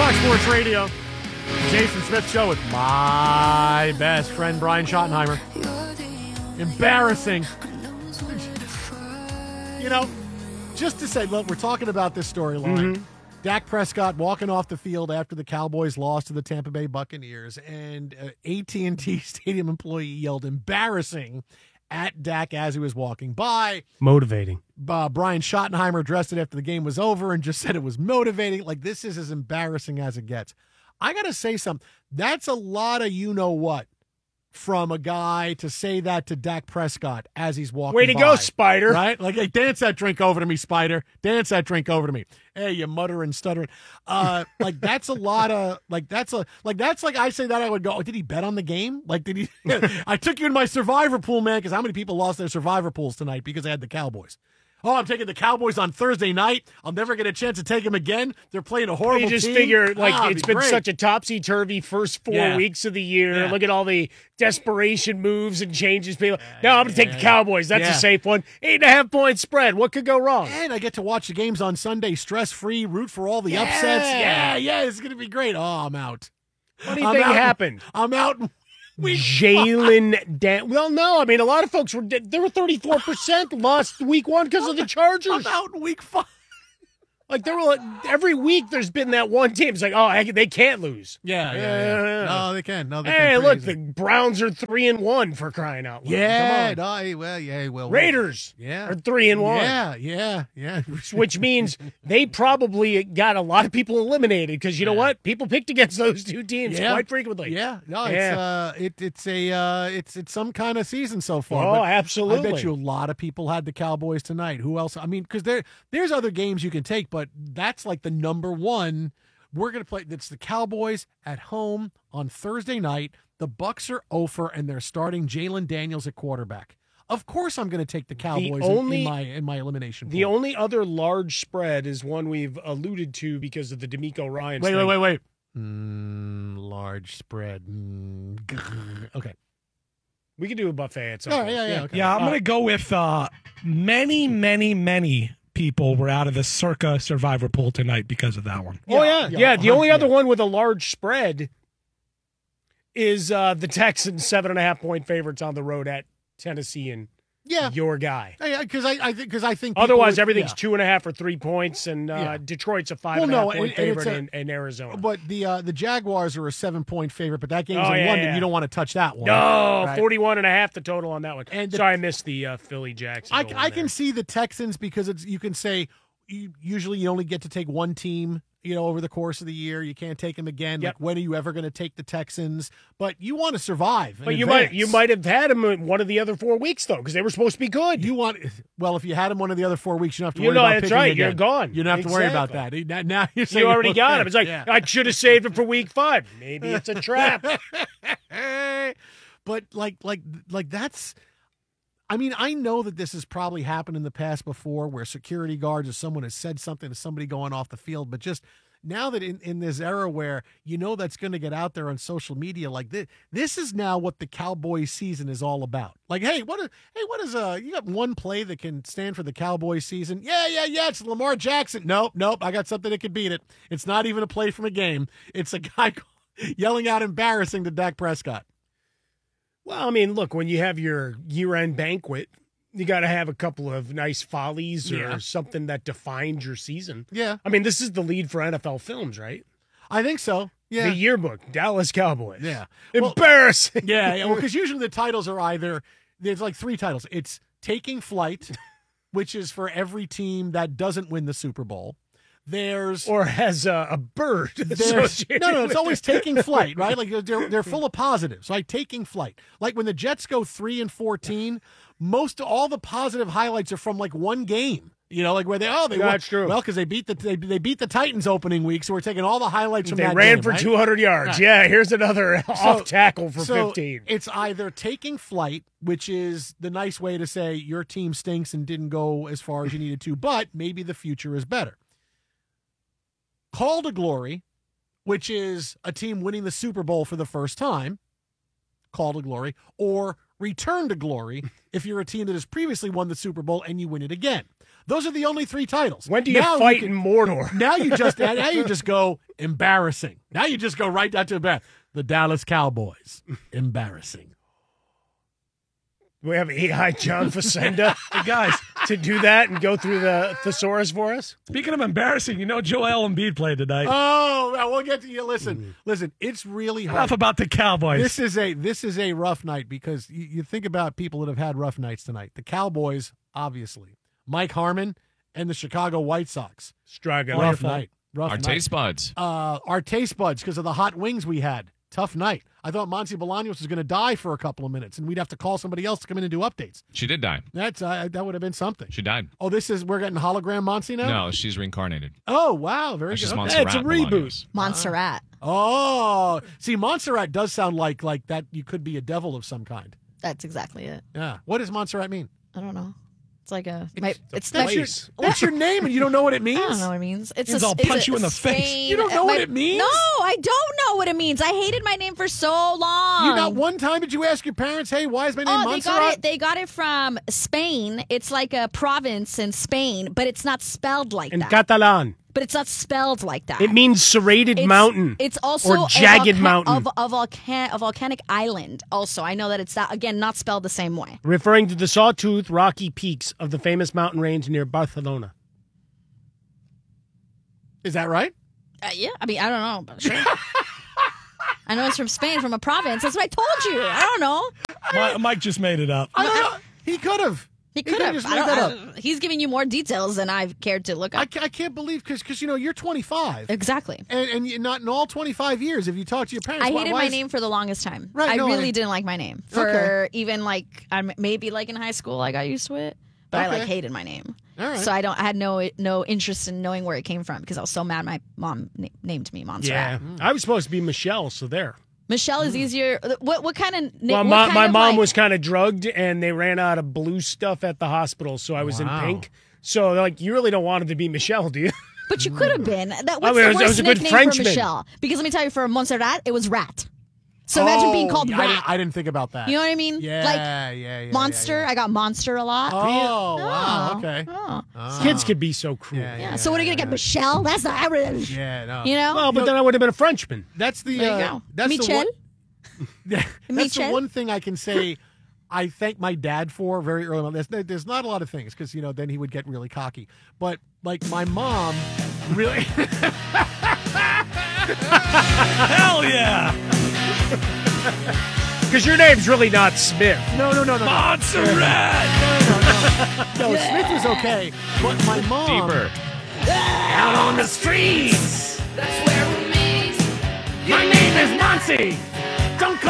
Fox Sports Radio, Jason Smith Show with my best friend Brian Schottenheimer. Embarrassing. You know, just to say, look, we're talking about this storyline. Mm-hmm. Dak Prescott walking off the field after the Cowboys lost to the Tampa Bay Buccaneers, and AT&T Stadium employee yelled embarrassing at Dak as he was walking by. Motivating. Brian Schottenheimer addressed it after the game was over and just said it was motivating. Like, this is as embarrassing as it gets. I got to say something. That's a lot of you-know-what from a guy to say that to Dak Prescott as he's walking by. Way to go, Spider. Right? Like, hey, dance that drink over to me, Spider. Dance that drink over to me. Hey, you muttering, stuttering. Like, that's a lot of, that's like I say that, I would go, oh, did he bet on the game? Like, did he? I took you in my survivor pool, man, because how many people lost their survivor pools tonight because they had the Cowboys? Oh, I'm taking the Cowboys on Thursday night. I'll never get a chance to take them again. They're playing a horrible team. You just figure, it's been great. such a topsy-turvy first 4 weeks of the year. Yeah. Look at all the desperation moves and changes. People, no, I'm going to take the Cowboys. That's a safe one. 8.5-point spread. What could go wrong? And I get to watch the games on Sunday, stress-free, root for all the upsets. Yeah, it's going to be great. Oh, I'm out. What do you think happened? I'm out. Jalen well, no. I mean, a lot of folks were 34% lost week 1 because of the Chargers. I'm out in week 5. Like, every week there's been that one team. It's like, oh, they can't lose. Yeah. No, they can. No, they hey, can. look, the Browns are 3-1 for crying out loud. Yeah. Come on. Well. Raiders are 3-1. Yeah. Which means they probably got a lot of people eliminated because you know what? People picked against those two teams quite frequently. Yeah. No, it's some kind of season so far. Oh, but absolutely. I bet you a lot of people had the Cowboys tonight. Who else? I mean, because there's other games you can take, but that's like the number one. We're going to play. It's the Cowboys at home on Thursday night. The Bucs are over, and they're starting Jalen Daniels at quarterback. Of course, I'm going to take the Cowboys in my elimination pool. The only other large spread is one we've alluded to because of the D'Amico Ryans. Wait. Large spread. Okay. We can do a buffet at some point. Yeah. Okay. Yeah, I'm going to go with many people were out of the circa survivor pool tonight because of that one. Yeah. The only other one with a large spread is the Texans 7.5-point favorites on the road at Tennessee and your guy. Yeah, because I think otherwise everything's 2.5 or 3 points, and Detroit's a 5.5-point favorite in Arizona. But the Jaguars are a 7-point favorite, but that game's in London. You don't want to touch that one. No, right? 41.5 the total on that one. And sorry, I missed the Philly Jacksonville. I can see the Texans because you can say usually you only get to take one team. Over the course of the year, you can't take them again. Yep. Like, when are you ever going to take the Texans? But you want to survive. But you might have had them in one of the other 4 weeks though, because they were supposed to be good. If you had them one of the other 4 weeks, you don't have to worry about that's picking right. again. You're gone. You don't have to worry about that. Now you're saying you already got him. It's like I should have saved him for week 5. Maybe it's a trap. But like that's. I mean, I know that this has probably happened in the past before where security guards or someone has said something to somebody going off the field, but just now that in this era where that's going to get out there on social media like this is now what the Cowboys season is all about. Like, what is you got one play that can stand for the Cowboys season? Yeah, it's Lamar Jackson. Nope, I got something that could beat it. It's not even a play from a game. It's a guy yelling out embarrassing to Dak Prescott. Well, I mean, look, when you have your year-end banquet, you got to have a couple of nice follies or something that defines your season. Yeah. I mean, this is the lead for NFL Films, right? I think so. Yeah. The yearbook, Dallas Cowboys. Yeah. Embarrassing. Well, because usually the titles are there's like 3 titles. It's Taking Flight, which is for every team that doesn't win the Super Bowl. Or has a bird. No, it's always Taking Flight, right? Like they're full of positives, like Taking Flight. Like when the Jets go 3-14, all the positive highlights are from like one game. Like where they won. That's true. Well, because they beat the Titans opening week, so we're taking all the highlights from that game. They ran for right? 200 yards. Right. Yeah, here's another off tackle for 15. It's either Taking Flight, which is the nice way to say your team stinks and didn't go as far as you needed to, but maybe the future is better. Call to Glory, which is a team winning the Super Bowl for the first time, Call to Glory, or Return to Glory if you're a team that has previously won the Super Bowl and you win it again. Those are the only 3 titles. When do you Now fight can- in Mordor? Now you just go embarrassing. Now you just go right down to the Dallas Cowboys. Embarrassing. We have AI John Facenda Hey, guys, to do that and go through the thesaurus for us. speaking of embarrassing, Joel Embiid played tonight. Oh, well, we'll get to you. Listen, it's really hard. Enough about the Cowboys. This is a rough night because you think about people that have had rough nights tonight. The Cowboys, obviously, Mike Harmon, and the Chicago White Sox. Struggling. Rough night. Rough Our night. taste buds. Our taste buds because of the hot wings we had. Tough night. I thought Monty Bolaños was going to die for a couple of minutes, and we'd have to call somebody else to come in and do updates. She did die. That would have been something. She died. Oh, we're getting hologram Monty now? No, she's reincarnated. Oh, wow. Very It's just good. Okay. Montserrat It's a reboot. Bolaños. Montserrat. Oh, see, Montserrat does sound like that. You could be a devil of some kind. That's exactly it. Yeah. What does Montserrat mean? I don't know. It's like It's not. place. What's your name, and you don't know what it means? I don't know what it means. It's Means a, I'll it's punch a- you in the face. Spain- You don't know what it means? No, I don't know what it means. I hated my name for so long. You not one time did you ask your parents, "Hey, why is my name Oh, Montserrat?" they got it from Spain. It's like a province in Spain, but it's not spelled like In that. Catalan. But it's not spelled like that. It means serrated mountain. It's also or jagged mountain. a volcanic island. Also, I know that it's that again, not spelled the same way. Referring to the sawtooth rocky peaks of the famous mountain range near Barcelona. Is that right? Yeah, I mean, I don't know, but sure. I know it's from Spain, from a province. That's what I told you. I don't know. Mike just made it up. I don't know. He could have. He could have. just I made don't, that I- up. he's giving you more details than I've cared to look I up. can't believe because you're 25, Exactly. and you not in all 25 years if you talk to your parents. I why- hated why my is- name for the longest time. Right, I no, really I- didn't like my name. For even like maybe like in high school I got used to it, but I Okay. like hated my name. All right. So I had no interest in knowing where it came from because I was so mad my mom named me Montserrat. Yeah. I was supposed to be Michelle, so there. Michelle is easier. What kind of name? Well, what my kind of, mom like- was kind of drugged, and they ran out of blue stuff at the hospital, so I was Wow. in pink. So, they're like, you really don't want it to be Michelle, do you? But you could have been. What's mean, the it was worst a good nickname Frenchman. for Michelle? Because let me tell you, for Montserrat, it was Rat. So imagine being called I Rat. didn't, I didn't think about that. You know what I mean? Yeah, Like yeah. Monster. Yeah. I got Monster a lot. Oh, wow. Okay. Oh. Kids could be so cruel. Yeah. So what are you gonna get, Michelle? That's the average. Yeah, no. You know? Well, but then I would have been a Frenchman. That's the There you go. that's the Michel? one. That's the Michel? one thing I can say. I thank my dad for very early on. There's not a lot of things because then he would get really cocky. But like my mom, really. Hell yeah! Because your name's really not Smith. No. Montserrat! No, Smith was okay, but my mom. Deeper. Out on the streets. That's where we meet. My name is Monty. Don't call